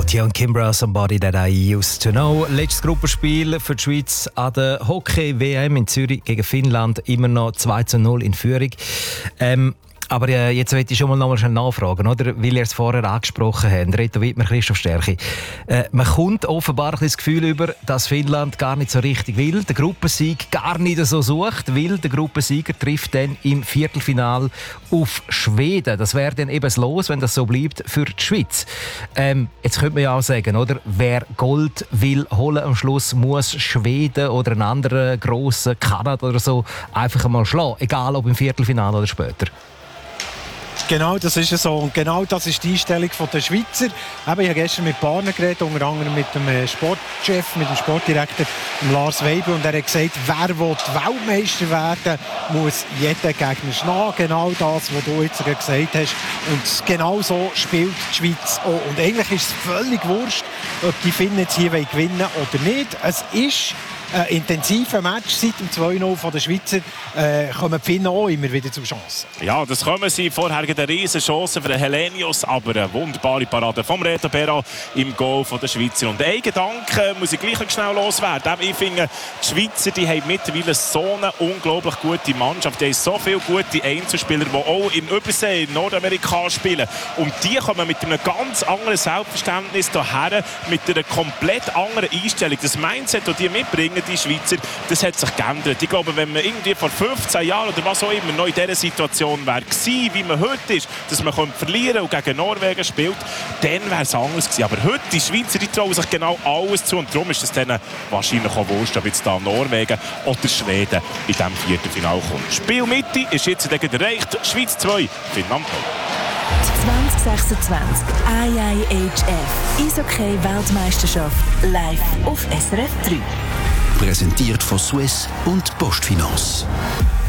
Katia und Kimbra, Somebody That I Used To Know. Letztes Gruppenspiel für die Schweiz an der Hockey-WM in Zürich gegen Finnland. Immer noch 2:0 in Führung. Aber jetzt möchte ich schon mal schnell nachfragen, oder? Weil ihr es vorher angesprochen habt, Reto Wittmer, Christoph Stärchi. Man kommt offenbar das Gefühl über, dass Finnland gar nicht so richtig will, den Gruppensieg gar nicht so sucht, weil der Gruppensieger trifft dann im Viertelfinal auf Schweden. Das wäre dann eben das Los, wenn das so bleibt, für die Schweiz. Jetzt könnte man ja auch sagen, oder? Wer Gold will holen am Schluss, muss Schweden oder einen anderen grossen Kanada oder so einfach einmal schlagen, egal ob im Viertelfinal oder später. Genau, das ist so. Und genau das ist die Einstellung der Schweizer. Ich habe gestern mit Partnern geredet, unter anderem mit dem Sportchef, mit dem Sportdirektor Lars Weibel. Und er hat gesagt, wer will Weltmeister werden, muss jeden Gegner schlagen. Genau das, was du jetzt gesagt hast. Und genau so spielt die Schweiz auch. Und eigentlich ist es völlig wurscht, ob die Finnen jetzt hier gewinnen oder nicht. Es ist ein intensiver Match. Seit dem 2:0 von den Schweizer kommen die Finnen auch immer wieder zur Chance. Ja, das kommen sie. Vorher eine riesen Chance für den Helenius, aber eine wunderbare Parade vom Reto Berra im Goal von der Schweizer. Und ein Gedanke muss ich gleich schnell loswerden. Ich finde, die Schweizer die haben mittlerweile so eine unglaublich gute Mannschaft. Die haben so viele gute Einzelspieler, die auch in Übersee, in Nordamerika spielen. Und die kommen mit einem ganz anderen Selbstverständnis hierher, mit einer komplett anderen Einstellung. Das Mindset, das die mitbringen, die Schweizer, das hat sich geändert. Ich glaube, wenn man irgendwie vor 15 Jahren oder was auch immer noch in dieser Situation wäre, wie man heute ist, dass man verlieren und gegen Norwegen spielt, dann wäre es anders gewesen. Aber heute, die Schweizer, die trauen sich genau alles zu und darum ist es denen wahrscheinlich auch wurscht, ob jetzt da Norwegen oder Schweden in diesem Viertelfinale kommt. Spielmitte ist jetzt erreicht. Schweiz 2, Finnland 0. 2026 IIHF Eishockey-Weltmeisterschaft live auf SRF 3. Präsentiert von Swiss und Postfinance.